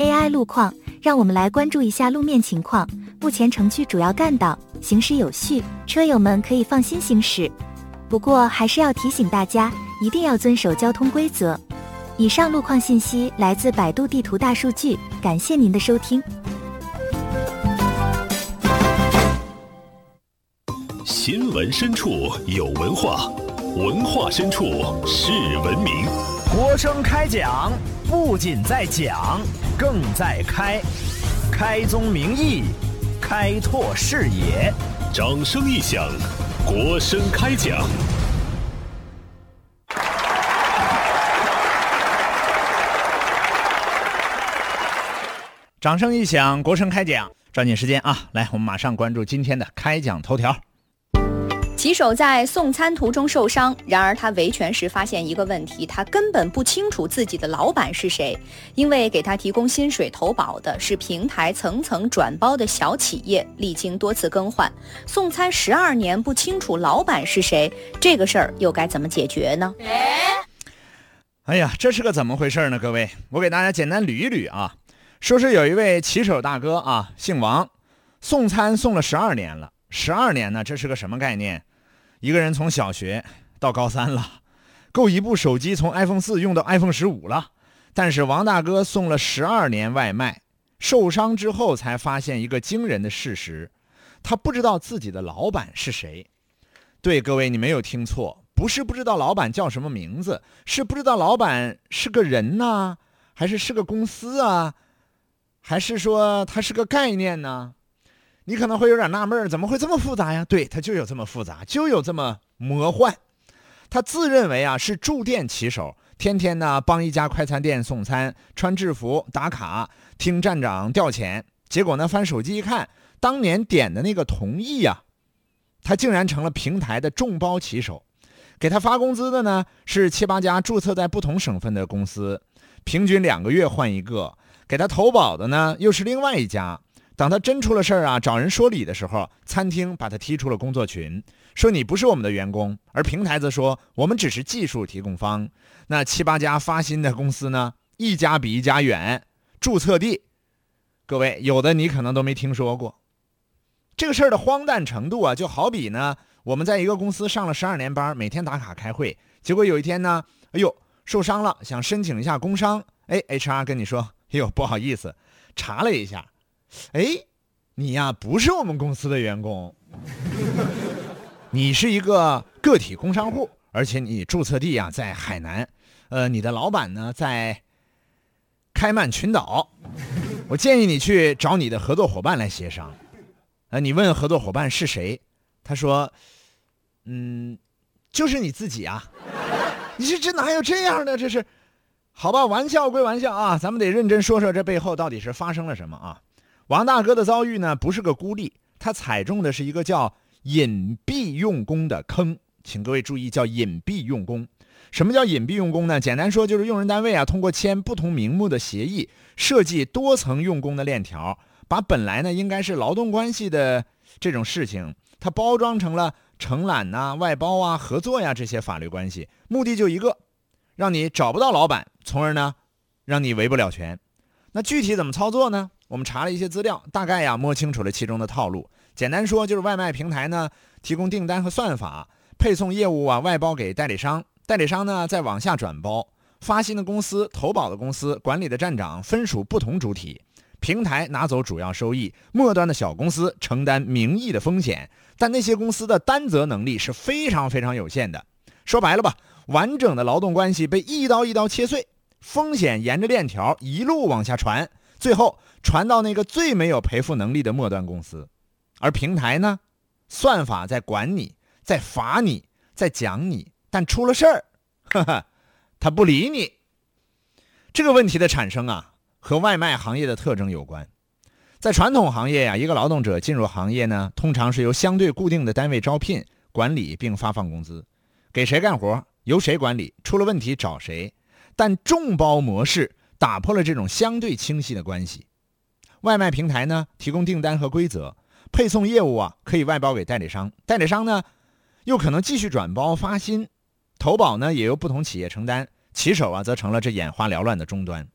AI 路况，让我们来关注一下路面情况。目前城区主要干道行驶有序，车友们可以放心行驶。不过还是要提醒大家，一定要遵守交通规则。以上路况信息来自百度地图大数据，感谢您的收听。 新闻深处有文化，文化深处是文明。 国声开讲，不仅在讲，更在开。开宗明义，开拓视野。 掌声一响，国声开讲。 掌声一响，国声开讲。抓紧时间啊，来，我们马上关注今天的开讲头条。 骑手在送餐途中受伤，然而他维权时发现一个问题，他根本不清楚自己的老板是谁，因为给他提供薪水投保的是平台层层转包的小企业，历经多次更换，送餐12年不清楚老板是谁，这个事儿又该怎么解决呢？ 哎呀，这是个怎么回事呢？各位，我给大家简单捋一捋啊。说是有一位骑手大哥啊，姓王，送餐送了12年了。12年呢，这是个什么概念？一个人从小学到高3了，够一部手机从 iPhone 4用到 iPhone 15了。但是王大哥送了12年外卖，受伤之后才发现一个惊人的事实，他不知道自己的老板是谁。对，各位，你没有听错，不是不知道老板叫什么名字，是不知道老板是个人呢，还是个公司啊，还是说它是个概念呢？你可能会有点纳闷，怎么会这么复杂呀？对，它就有这么复杂，就有这么魔幻。他自认为啊是驻店骑手，天天呢帮一家快餐店送餐，穿制服打卡，听站长调遣。结果呢翻手机一看，当年点的那个同意啊，他竟然成了平台的众包骑手。给他发工资的呢是7、8家注册在不同省份的公司，平均2个月换一个。给他投保的呢又是另外一家。等他真出了事儿啊，找人说理的时候，餐厅把他踢出了工作群，说你不是我们的员工，而平台则说我们只是技术提供方。那7、8家发薪的公司呢，一家比一家远，注册地，各位有的你可能都没听说过。这个事儿的荒诞程度啊，就好比呢，我们在一个公司上了12年班，每天打卡开会，结果有一天呢，哎呦受伤了，想申请一下工伤，HR 跟你说，哎呦不好意思，查了一下。你呀不是我们公司的员工，你是一个个体工商户，而且你注册地啊在海南，你的老板呢在开曼群岛，我建议你去找你的合作伙伴来协商。你问合作伙伴是谁，他说，就是你自己啊。你这哪有这样的？这是，好吧，玩笑归玩笑啊，咱们得认真说说这背后到底是发生了什么啊。王大哥的遭遇呢，不是个孤立，他踩中的是一个叫隐蔽用工的坑。请各位注意，叫隐蔽用工。什么叫隐蔽用工呢？简单说就是用人单位啊，通过签不同名目的协议，设计多层用工的链条，把本来呢应该是劳动关系的这种事情，它包装成了承揽啊、外包啊、合作呀这些法律关系，目的就一个，让你找不到老板，从而呢让你维不了权。那具体怎么操作呢？我们查了一些资料，大概呀摸清楚了其中的套路。简单说就是外卖平台呢提供订单和算法，配送业务啊外包给代理商，代理商呢再往下转包，发薪的公司、投保的公司、管理的站长分属不同主体，平台拿走主要收益，末端的小公司承担名义的风险，但那些公司的担责能力是非常非常有限的。说白了吧，完整的劳动关系被一刀一刀切碎，风险沿着链条一路往下传，最后传到那个最没有赔付能力的末端公司。而平台呢，算法在管你，在罚你，在讲你，但出了事儿，他不理你。这个问题的产生啊，和外卖行业的特征有关。在传统行业啊，一个劳动者进入行业呢，通常是由相对固定的单位招聘、管理并发放工资，给谁干活由谁管理，出了问题找谁。但众包模式打破了这种相对清晰的关系。外卖平台呢提供订单和规则，配送业务啊可以外包给代理商，代理商呢又可能继续转包发薪，投保呢也由不同企业承担，骑手啊则成了这眼花缭乱的终端。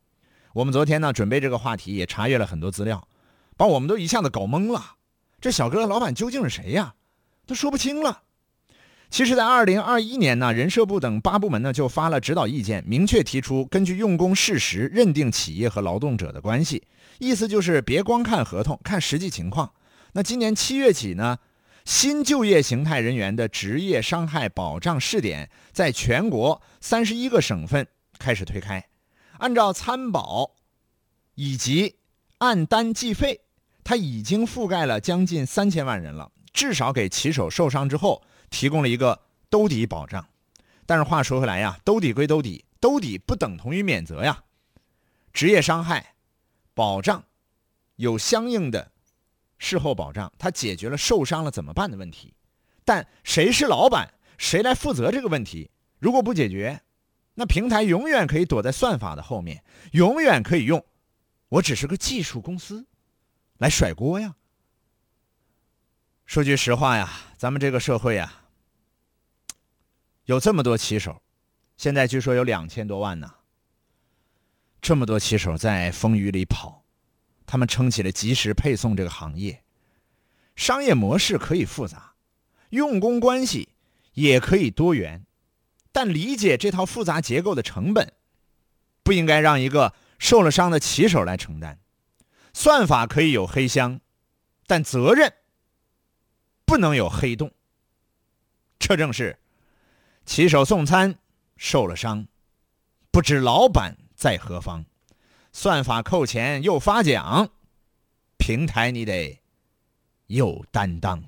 我们昨天呢准备这个话题也查阅了很多资料，把我们都一下子搞懵了。这小哥老板究竟是谁呀？都说不清了。其实在2021年呢，人社部等8部门呢就发了指导意见，明确提出根据用工事实认定企业和劳动者的关系，意思就是别光看合同，看实际情况。那今年7月起呢，新就业形态人员的职业伤害保障试点在全国31个省份开始推开，按照参保以及按单计费，它已经覆盖了将近3000万人了，至少给骑手受伤之后提供了一个兜底保障。但是话说回来呀，兜底归兜底，兜底不等同于免责呀。职业伤害保障有相应的事后保障，它解决了受伤了怎么办的问题。但谁是老板，谁来负责这个问题，如果不解决，那平台永远可以躲在算法的后面，永远可以用我只是个技术公司来甩锅呀。说句实话呀，咱们这个社会呀，有这么多骑手，现在据说有2000多万呢。这么多骑手在风雨里跑，他们撑起了及时配送这个行业。商业模式可以复杂，用工关系也可以多元，但理解这套复杂结构的成本，不应该让一个受了伤的骑手来承担。算法可以有黑箱，但责任不能有黑洞。这正是骑手送餐受了伤，不知老板在何方，算法扣钱又发奖，平台你得有担当。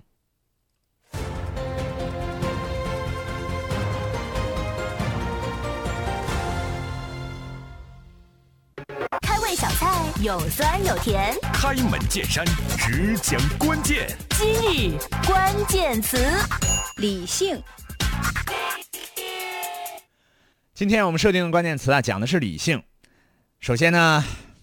开胃小菜有酸有甜， 开门见山，只讲关键。 今日关键词： 理性。 今天我们设定的关键词讲的是理性。首先呢，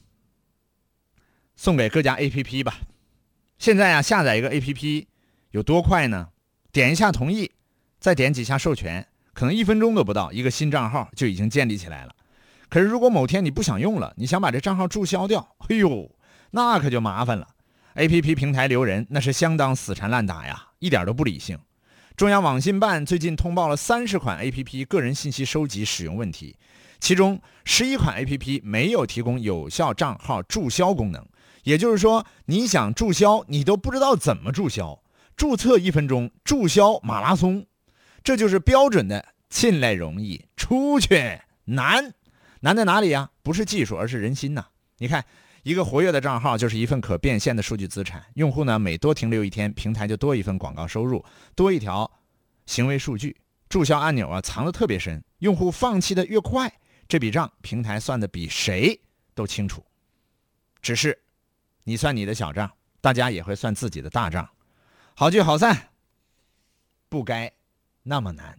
送给各家 APP 吧。现在下载一个 APP 有多快呢？点一下同意，再点几下授权，可能1分钟都不到，一个新账号就已经建立起来了。可是如果某天你不想用了，你想把这账号注销掉，那可就麻烦了。APP 平台留人，那是相当死缠烂打呀，一点都不理性。中央网信办最近通报了30款 APP 个人信息收集使用问题，其中11款 APP 没有提供有效账号注销功能，也就是说，你想注销，你都不知道怎么注销。注册1分钟，注销马拉松，这就是标准的进来容易，出去难。难在哪里呀？不是技术，而是人心呐。你看，一个活跃的账号就是一份可变现的数据资产，用户呢每多停留1天，平台就多一份广告收入，多一条行为数据。注销按钮藏得特别深，用户放弃的越快，这笔账平台算得比谁都清楚。只是你算你的小账，大家也会算自己的大账。好聚好散，不该那么难。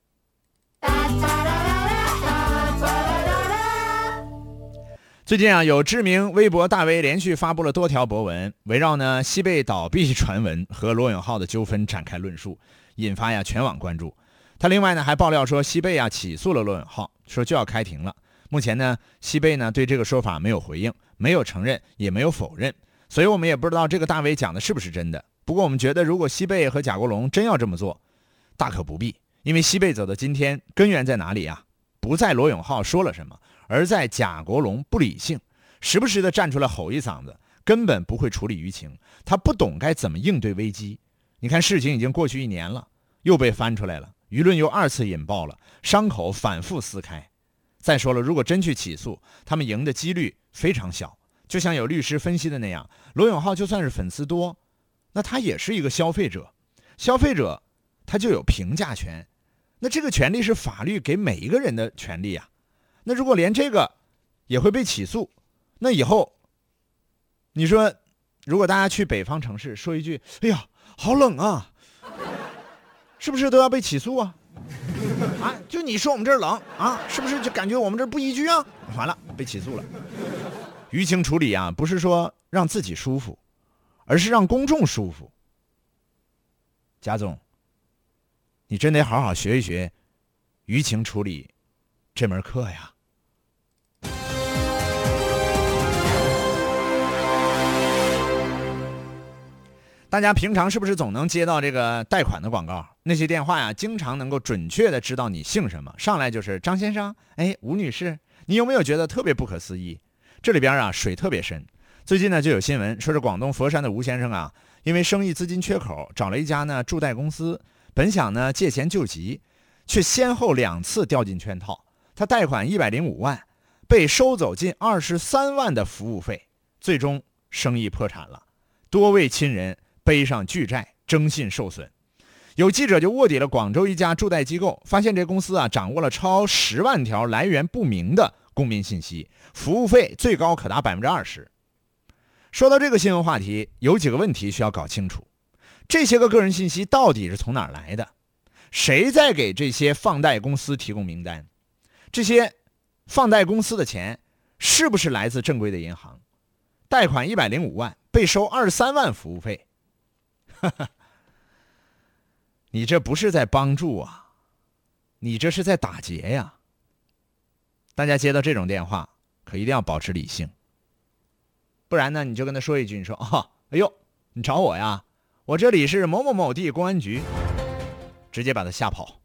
最近有知名微博大 V 连续发布了多条博文，围绕西贝倒闭传闻和罗永浩的纠纷展开论述，引发全网关注。他另外还爆料说，西贝起诉了罗永浩，说就要开庭了。目前西贝对这个说法没有回应，没有承认，也没有否认，所以我们也不知道这个大 V 讲的是不是真的。不过我们觉得，如果西贝和贾国龙真要这么做，大可不必，因为西贝走到今天，根源在哪里啊？不在罗永浩说了什么，而在贾国龙不理性，时不时的站出来吼一嗓子，根本不会处理舆情，他不懂该怎么应对危机。你看，事情已经过去1年了，又被翻出来了，舆论又2次引爆了，伤口反复撕开。再说了，如果真去起诉，他们赢的几率非常小。就像有律师分析的那样，罗永浩就算是粉丝多，那他也是一个消费者，消费者他就有评价权，那这个权利是法律给每一个人的权利啊。那如果连这个也会被起诉，那以后你说，如果大家去北方城市说一句哎呀好冷啊，是不是都要被起诉啊？就你说我们这儿冷啊，是不是就感觉我们这儿不宜居啊？完了，被起诉了。舆情处理不是说让自己舒服，而是让公众舒服。贾总，你真得好好学一学舆情处理这门课呀。 大家平常是不是总能接到这个贷款的广告？那些电话呀，经常能够准确的知道你姓什么，上来就是张先生，吴女士，你有没有觉得特别不可思议？这里边啊水特别深。最近呢就有新闻说是广东佛山的吴先生啊，因为生意资金缺口，找了一家呢助贷公司，本想呢借钱救急，却先后2次掉进圈套。他贷款105万，被收走近23万的服务费，最终生意破产了，多位亲人背上巨债，征信受损。有记者就卧底了广州一家助贷机构，发现这公司啊掌握了超10万条来源不明的公民信息，服务费最高可达20%。说到这个新闻话题，有几个问题需要搞清楚：这些个人信息到底是从哪儿来的？谁在给这些放贷公司提供名单？这些放贷公司的钱是不是来自正规的银行？贷款105万，被收23万服务费，你这不是在帮助啊，你这是在打劫呀！大家接到这种电话，可一定要保持理性，不然呢，你就跟他说一句，你说哎呦，你找我呀？我这里是某某某地公安局，直接把他吓跑。